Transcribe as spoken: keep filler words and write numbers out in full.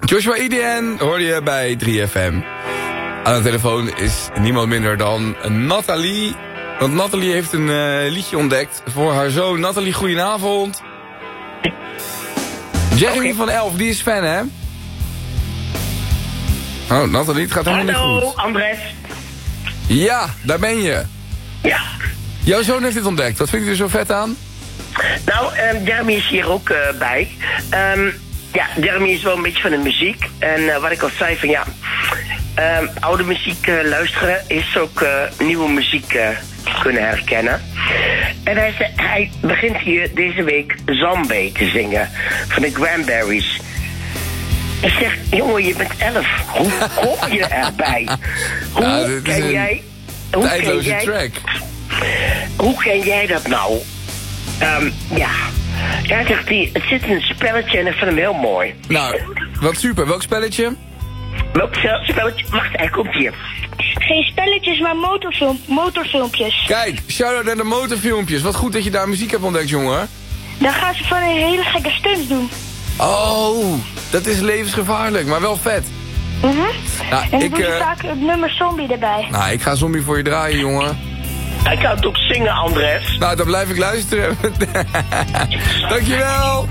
Joshua E D N hoorde je bij drie F M. Aan de telefoon is niemand minder dan Nathalie. Want Nathalie heeft een uh, liedje ontdekt voor haar zoon. Nathalie, goedenavond. Jeremy okay. van elf, die is fan, hè? Oh, Nathalie, het gaat helemaal Hallo, niet goed. Hallo, Andres. Ja, daar ben je. Ja. Jouw zoon heeft dit ontdekt. Wat vind je er zo vet aan? Nou, um, Jeremy is hier ook uh, bij. Um, ja, Jeremy is wel een beetje van de muziek. En uh, wat ik al zei van ja... Um, oude muziek uh, luisteren is ook uh, nieuwe muziek uh, kunnen herkennen. En hij, zei, hij begint hier deze week Zombie te zingen van de Cranberries. Ik zeg, jongen, je bent elf. Hoe kom je erbij? Hoe ja, ken een jij... Hoe ken jij, track. Hoe ken jij dat nou? Um, ja. Ja, zegt hij, het zit in een spelletje en ik vind hem heel mooi. Nou, wat super. Welk spelletje? Welk spelletje? Wacht, hij komt hier. Geen spelletjes, maar motorfilm, motorfilmpjes. Kijk, shout-out naar de motorfilmpjes. Wat goed dat je daar muziek hebt ontdekt, jongen. Dan gaan ze van een hele gekke stunts doen. Oh, dat is levensgevaarlijk, maar wel vet. Mhm. Nou, en dan ik, doe je uh... vaak het nummer Zombie erbij. Nou, ik ga Zombie voor je draaien, jongen. Hij kan het ook zingen, Andres. Nou, dan blijf ik luisteren. Dankjewel.